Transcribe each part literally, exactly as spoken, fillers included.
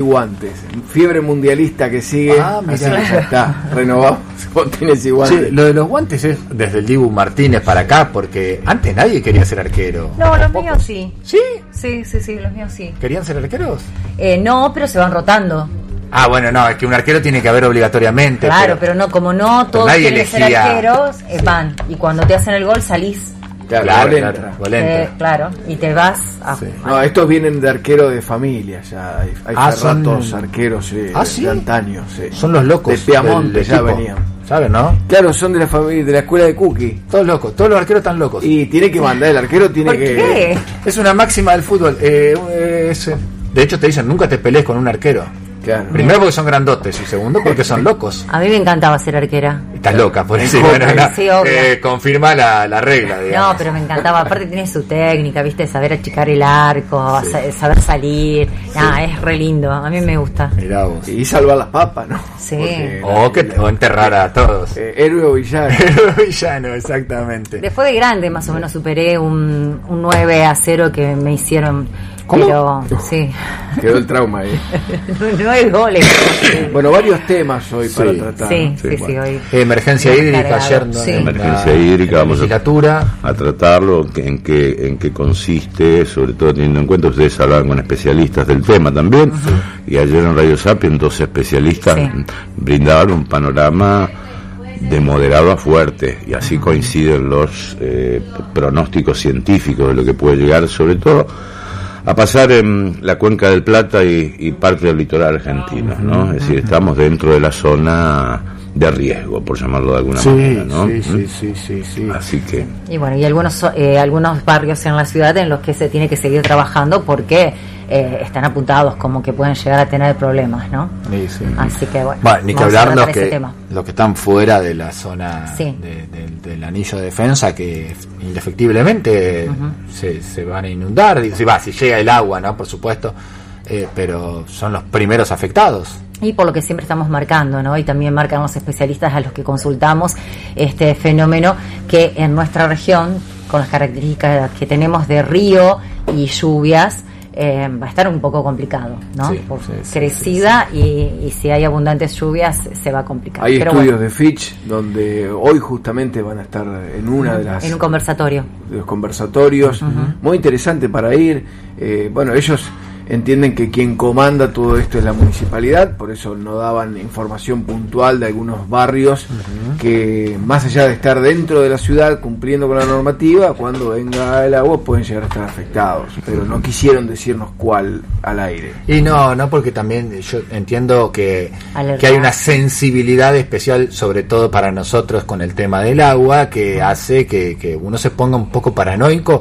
guantes. Fiebre mundialista que sigue, ah, así que ya está, renovado. Vos tenés igual. Sí, lo de los guantes es desde el Dibu Martínez para acá, porque antes nadie quería ser arquero. No, los míos sí. ¿Sí? Sí, sí, sí, los míos sí. ¿Querían ser arqueros? Eh, no, pero se van rotando. Ah, bueno, no, es que un arquero tiene que haber obligatoriamente. Claro, pero, pero no, como no todos nadie quieren ser elegía. arqueros, eh, Sí. van. Y cuando te hacen el gol salís. Claro, Claro, gol claro, entra. gol entra. Eh, claro, y te vas a... Sí. No, estos vienen de arquero de familia ya. Hay, hay Ah, son- ratos arqueros eh, Ah, de, ¿sí? de antaño. Sí. Son los locos. De Piamonte del ya equipo. venían. ¿Sabes, no? Claro, son de la familia, de la escuela de Cookie. Todos locos, todos los arqueros están locos. Y tiene que mandar, el arquero tiene ¿Por que. qué? Es una máxima del fútbol. Eh, es- de hecho, te dicen, nunca te pelees con un arquero. Claro. Primero porque son grandotes y segundo porque son locos. A mí me encantaba ser arquera. Estás loca, por eso. Sí, Bueno, no, sí, obvio. eh, confirma la, la regla, digamos. No, pero me encantaba. Aparte tiene su técnica, ¿viste? Saber achicar el arco, Sí. sa- saber salir. Ah, es re lindo. A mí me gusta. Mirá vos. Y salvar las papas, ¿no? Sí. Porque, O, que, o enterrar a todos. eh, héroe o villano. Villano, exactamente. Después de grande, más o menos, superé un, un nueve a cero que me hicieron. ¿Cómo? Pero, sí. Quedó el trauma ahí. nueve goles. Bueno, varios temas hoy para Sí. tratar. Sí, ¿no? sí, sí, bueno. hoy. Emergencia Muy hídrica cargado, ayer, ¿no? sí. En la- Emergencia en hídrica, la vamos a- legislatura. a tratarlo, que- en qué en qué consiste, sobre todo teniendo en cuenta ustedes hablaban con especialistas del tema también, y ayer en Radio Sapiens dos especialistas Sí. brindaban un panorama de moderado a fuerte, y así coinciden los eh, pronósticos científicos de lo que puede llegar, sobre todo a pasar en la cuenca del Plata y, y parte del litoral argentino, ¿no? Es decir, estamos dentro de la zona de riesgo, por llamarlo de alguna Sí, manera, ¿no? sí, sí, sí, sí, sí. Así que Y bueno, y algunos eh, algunos barrios en la ciudad en los que se tiene que seguir trabajando porque eh, están apuntados como que pueden llegar a tener problemas, ¿no? Sí, sí. Así que bueno, Bueno, ni que vamos a hablar los tratar ese que, tema. los que están fuera de la zona Sí. de- del- del anillo de defensa, que indefectiblemente se, se van a inundar. Digo, si va, si llega el agua, ¿no? Por supuesto, eh, pero son los primeros afectados. Y por lo que siempre estamos marcando, ¿no? Y también marcan los especialistas a los que consultamos este fenómeno que en nuestra región, con las características que tenemos de río y lluvias, eh, va a estar un poco complicado, ¿no? Sí, Por sí, sí, crecida Y, y si hay abundantes lluvias se va a complicar. Hay Pero estudios bueno, de Fitch donde hoy justamente van a estar en una de las en un conversatorio. de los conversatorios, muy interesante para ir. Eh, bueno, ellos entienden que quien comanda todo esto es la municipalidad, por eso no daban información puntual de algunos barrios que, más allá de estar dentro de la ciudad cumpliendo con la normativa, cuando venga el agua pueden llegar a estar afectados, pero no quisieron decirnos cuál al aire. Y no, no, porque también yo entiendo que, Alerta. que hay una sensibilidad especial, sobre todo para nosotros, con el tema del agua, que hace que, que uno se ponga un poco paranoico,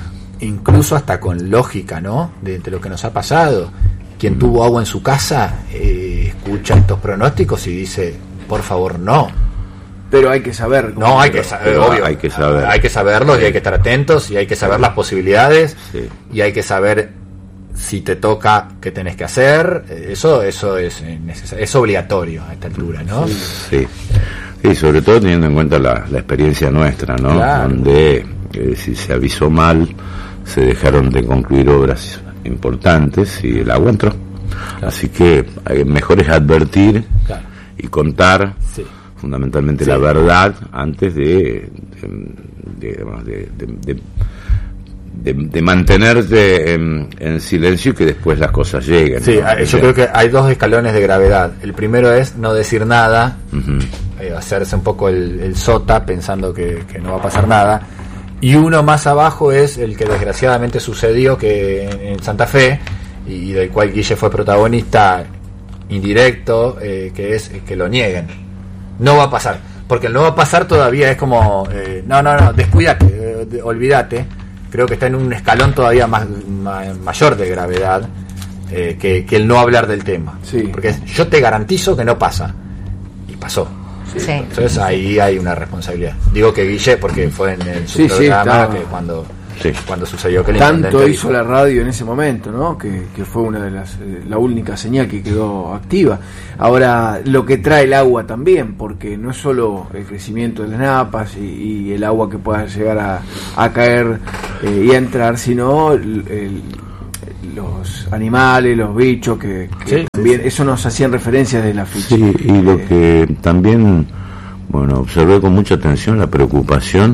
incluso hasta con lógica, ¿no? De, de lo que nos ha pasado. Quien tuvo agua en su casa eh, escucha estos pronósticos y dice, por favor, no. Pero hay que saber. No, hay que saber, pero obvio. hay que saber. Hay que saberlo y hay que estar atentos y hay que saber las posibilidades Sí. y hay que saber si te toca qué tenés que hacer. Eso eso es eh, necesario, es obligatorio a esta altura, ¿no? sí, sí, sobre todo teniendo en cuenta la, la experiencia nuestra, ¿no? Claro. Donde eh, si se avisó mal, se dejaron de concluir obras importantes y el agua entró. Así que eh, mejor es advertir Claro. y contar Sí. fundamentalmente Sí. la verdad antes de de, de, de, de, de, de mantenerte en, en silencio y que después las cosas lleguen, Sí, ¿no? ah, yo creo que hay dos escalones de gravedad. El primero es no decir nada, Ujú. eh, hacerse un poco el, el sota pensando que, que no va a pasar nada. Y uno más abajo es el que desgraciadamente sucedió que en, en Santa Fe, y del cual Guille fue protagonista indirecto, eh, que es que lo nieguen. No va a pasar, porque el no va a pasar todavía es como, eh, no, no, no, descuídate, eh, de- olvídate. Creo que está en un escalón todavía más, ma- mayor de gravedad eh, que, que el no hablar del tema. Sí. Porque es, yo te garantizo que no pasa. Y pasó. Sí. Entonces ahí hay una responsabilidad. Digo que Guille, porque fue en, en su Sí, sí, programa estaba- que cuando, Sí. cuando sucedió que el Tanto intendente hizo dijo, la radio en ese momento, ¿no? Que, que fue una de las eh, la única señal que quedó activa. Ahora, lo que trae el agua también, porque no es solo el crecimiento de las napas y, y el agua que pueda llegar a, a caer eh, y a entrar, sino el, el- los animales, los bichos, que, que sí, también sí. eso nos hacían referencias de la ficha. Sí, y lo Eh, que también, bueno, observé con mucha atención la preocupación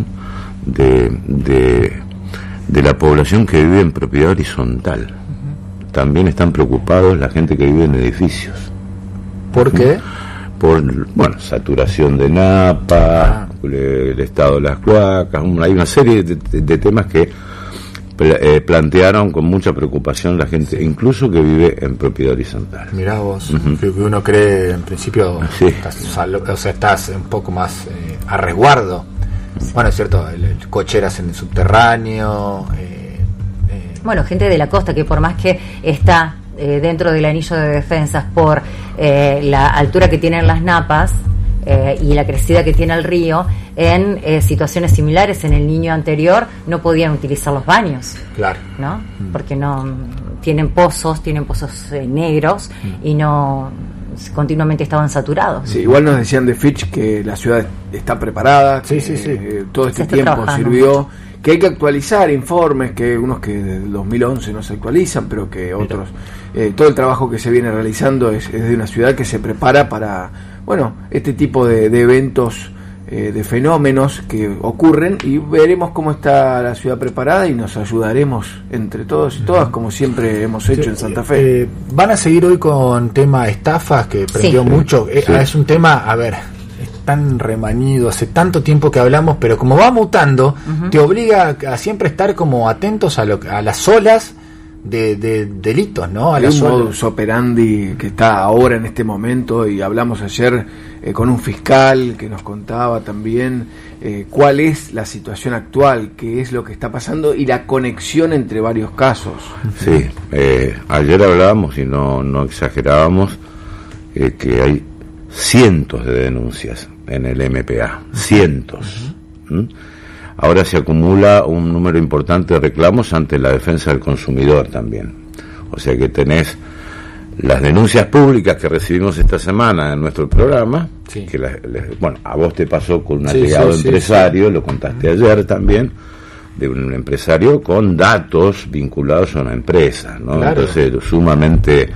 de, de, de la población que vive en propiedad horizontal. Uh-huh. También están preocupados la gente que vive en edificios. ¿Por qué? Por, bueno, saturación de napa, ah. el, el estado de las cloacas, hay una serie de, de, de temas que pla, eh, plantearon con mucha preocupación la gente, incluso que vive en propiedad horizontal. Mirá vos, uh-huh. que uno cree en principio, sí. estás, o sea, estás un poco más eh, a resguardo. Sí. Bueno, es cierto, el, el cocheras en el subterráneo. Eh, eh. Bueno, gente de la costa que por más que está Eh, dentro del anillo de defensas por eh, la altura que tienen las napas eh, y la crecida que tiene el río, en eh, situaciones similares en el Niño anterior no podían utilizar los baños, claro, ¿no? Mm. Porque no tienen pozos, tienen pozos eh, negros mm. y no continuamente estaban saturados. Sí, igual nos decían de Fitch que la ciudad está preparada, sí, que, sí, sí. Eh, todo este tiempo sirvió mucho. Que hay que actualizar informes, que unos que del dos mil once no se actualizan, pero que otros, eh, todo el trabajo que se viene realizando es, es de una ciudad que se prepara para, bueno, este tipo de, de eventos, eh, de fenómenos que ocurren, y veremos cómo está la ciudad preparada y nos ayudaremos entre todos y todas, como siempre hemos hecho sí, en Santa Fe. Eh, ¿Van a seguir hoy con tema estafas, que prendió sí. mucho? Eh, sí. Es un tema, a ver, tan remanido, hace tanto tiempo que hablamos, pero como va mutando, uh-huh. te obliga a siempre estar como atentos a, lo, a las olas de, de delitos, ¿no? A Hay un modus operandi que está ahora en este momento, y hablamos ayer eh, con un fiscal que nos contaba también eh, cuál es la situación actual, qué es lo que está pasando y la conexión entre varios casos. Sí, eh, ayer hablábamos y no, no exagerábamos eh, que hay cientos de denuncias en el M P A, cientos. Uh-huh. ¿Mm? Ahora se acumula un número importante de reclamos ante la defensa del consumidor también. O sea que tenés las denuncias públicas que recibimos esta semana en nuestro programa, sí. que la, les, bueno, a vos te pasó con un allegado sí, sí, empresario, sí, sí. lo contaste uh-huh. ayer también, de un empresario con datos vinculados a una empresa, ¿no? Claro. Entonces, sumamente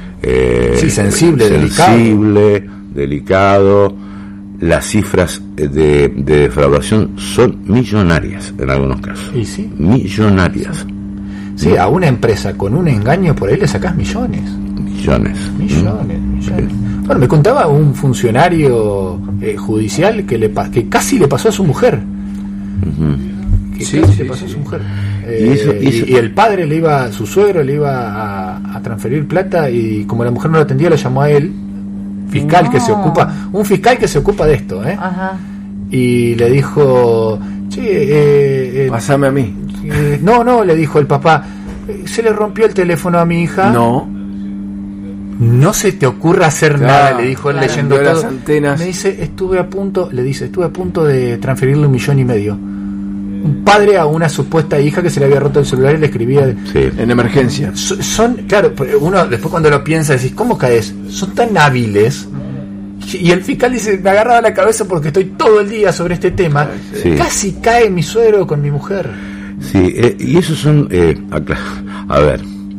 eh, sí, sensible, sensible, delicado. delicado. Las cifras de, de defraudación son millonarias en algunos casos. ¿Y sí? Millonarias. Sí, ¿no? A una empresa con un engaño por ahí le sacás millones. Millones. Millones, ¿Mm? millones. Sí. Bueno, me contaba un funcionario eh, judicial que le que casi le pasó a su mujer. Uh-huh. Que sí, casi sí, le pasó sí. a su mujer. Eh, ¿Y, eso, y, eso? y el padre le iba, su suegro le iba a, a transferir plata, y como la mujer no lo atendía, lo llamó a él. Fiscal no. que se ocupa, un fiscal que se ocupa de esto, ¿eh? Ajá. Y le dijo, che, eh, eh, pásame a mí. Eh, no, no, le dijo el papá, eh, se le rompió el teléfono a mi hija. No. No se te ocurra hacer claro, nada, le dijo él claro, leyendo todo. Las antenas. Me dice, estuve a punto, le dice, estuve a punto de transferirle un millón y medio. Un padre a una supuesta hija que se le había roto el celular y le escribía sí, en emergencia. Son, son, claro, uno después cuando lo piensa decís, ¿cómo caes? Son tan hábiles. Y el fiscal dice, me agarraba la cabeza porque estoy todo el día sobre este tema. Sí. Casi cae mi suegro con mi mujer. Sí, eh, y esos son, eh, a ver,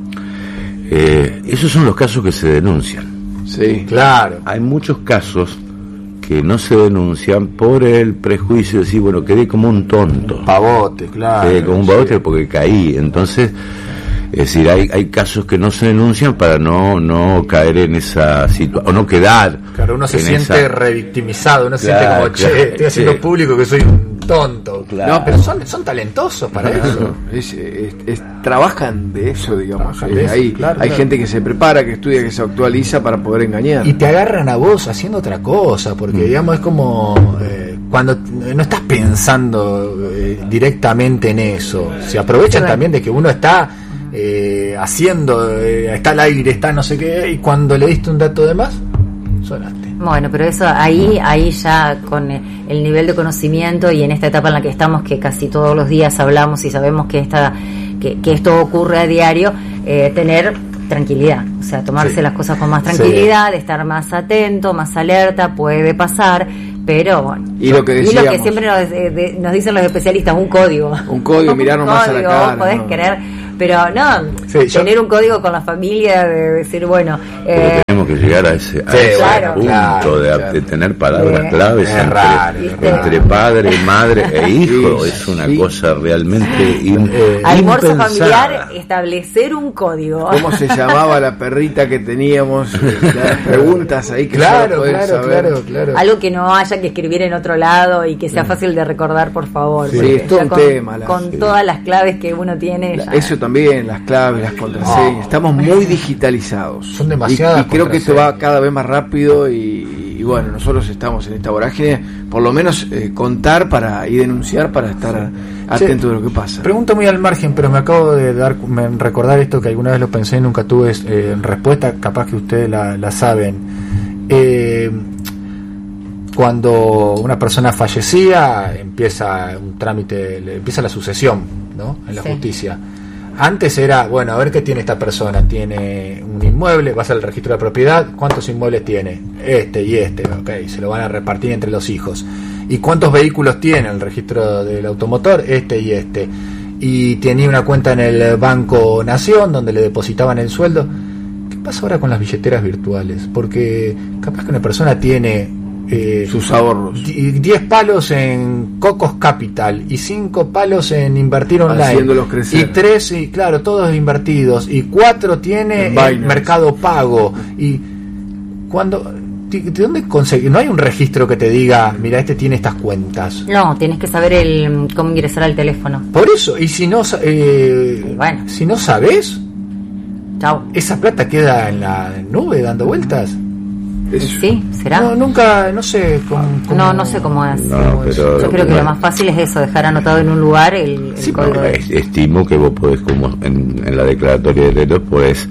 eh, esos son los casos que se denuncian. Sí, claro. Hay muchos casos que no se denuncian por el prejuicio de decir, bueno, quedé como un tonto. Un pavote, claro. Quedé como un pavote sí. porque caí. Entonces, es decir, hay, hay casos que no se denuncian para no, no caer en esa situación, o no quedar. Claro, uno se siente esa... revictimizado, uno se claro, siente como, che, claro, estoy haciendo sí. público que soy un tonto. Claro. No, pero son, son talentosos para claro. eso. Es, es, es, trabajan de eso, digamos. De eso, hay claro, hay claro. gente que se prepara, que estudia, que se actualiza para poder engañar. Y te agarran a vos haciendo otra cosa, porque mm. digamos es como eh, cuando no estás pensando eh, directamente en eso. Se aprovechan claro. también de que uno está eh, haciendo, eh, está al aire, está no sé qué, y cuando le diste un dato de más, sonaste. Bueno, pero eso ahí ahí ya con el nivel de conocimiento y en esta etapa en la que estamos, que casi todos los días hablamos y sabemos que esta que, que esto ocurre a diario, eh, tener tranquilidad, o sea, tomarse sí. las cosas con más tranquilidad, sí. estar más atento, más alerta, puede pasar, pero bueno. Y lo que, y lo que siempre nos, de, nos dicen los especialistas, un código. Un código, mirarnos más a la cara. Podés no. querer pero no, sí, tener yo... un código con la familia, de decir, bueno... Eh, tenemos que llegar a ese, a sí, ese claro, punto claro, de, claro. de tener palabras sí. claves es entre, raro, entre raro. padre, madre e hijo. Sí, es una sí. cosa realmente in, eh, Almuerzo impensada. familiar, establecer un código. ¿Cómo se llamaba la perrita que teníamos? Las preguntas ahí que claro, solo podés claro, saber. claro, claro. Algo que no haya que escribir en otro lado y que sea fácil de recordar, por favor. Sí, porque es todo ya un con, tema, la- con sí. todas las claves que uno tiene. La- ya- Eso también, las claves, las contraseñas. Oh. Estamos muy digitalizados. Son demasiadas Y, y creo que esto va contraseñas. cada vez más rápido y, y bueno, nosotros estamos en esta vorágine, por lo menos eh, contar para y denunciar para estar atentos de lo que pasa. Pregunta muy al margen, pero me acabo de dar me, recordar esto que alguna vez lo pensé y nunca tuve eh, respuesta, capaz que ustedes la, la saben. Eh, cuando una persona fallecía, empieza un trámite, le- empieza la sucesión, ¿no? En la Sí. justicia. Antes era, bueno, a ver qué tiene esta persona. Tiene un inmueble, vas al registro de propiedad, ¿cuántos inmuebles tiene? Este y este, ok, se lo van a repartir entre los hijos. ¿Y cuántos vehículos tiene el registro del automotor? Este y este. Y tenía una cuenta en el Banco Nación donde le depositaban el sueldo. ¿Qué pasa ahora con las billeteras virtuales? Porque capaz que una persona tiene eh, Sus ahorros. diez palos en Cocos Capital y cinco palos en invertir online Haciéndolos crecer. y tres, y claro, todos invertidos, y cuatro tiene En en Binance. Mercado Pago. Y cuando ¿de dónde conseguir? No hay un registro que te diga, mira, este tiene estas cuentas. No, tienes que saber el cómo ingresar al teléfono. Por eso, y si no sa- eh, Y bueno. si no sabes, Chao. esa plata queda en la nube dando vueltas. Eso. Sí, será. No, nunca, no sé cómo, cómo- No, no sé cómo es. No, pero- Yo creo que lo más fácil es eso, dejar anotado en un lugar el, el Sí, código. Bueno, de- es- estimo que vos podés, como en, en la declaratoria de herederos, podés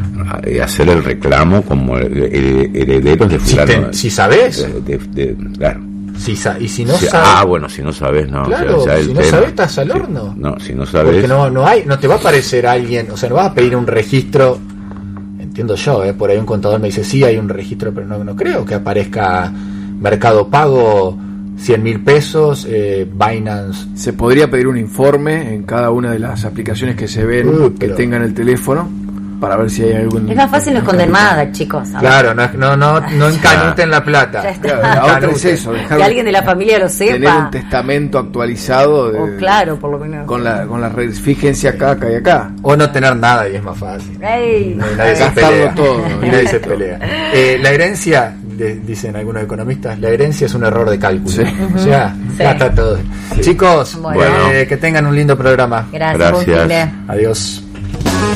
eh, hacer el reclamo como her- herederos de Si, fulano. te- si sabes, de- de- de- claro. si sa- y si no Si- sabes, ah, bueno, si no sabes, no. Claro, ya- ya el si no tema. sabes, estás al Sí. horno. No, si no sabes. porque no, no hay, no te va a aparecer alguien, o sea, no vas a pedir un registro. Entiendo yo, ¿eh? Por ahí un contador me dice, sí, hay un registro, pero no, no creo que aparezca Mercado Pago, cien mil pesos, eh, Binance. Se podría pedir un informe en cada una de las aplicaciones que se ven, Uh, que pero- tengan el teléfono, para ver si hay algún... Es más fácil no esconder nada, chicos. A ver. Claro, no, no, no, no encanuten la plata. Ya está. Claro, la otra es Encanuten. eso, dejar Que alguien de la familia lo sepa. tener un testamento actualizado de- O claro, por lo menos. con la con las redes. Fíjense acá, acá y acá. O no tener nada y es más fácil. Ey. Y nadie se Gastarlo pelea. todo, Y nadie se listo. pelea. Eh, la herencia, de- dicen algunos economistas, la herencia es un error de cálculo. Sí. O sea, Sí. ya está todo. Chicos, Bueno. eh, que tengan un lindo programa. Gracias, buen Gracias. fin de- Adiós.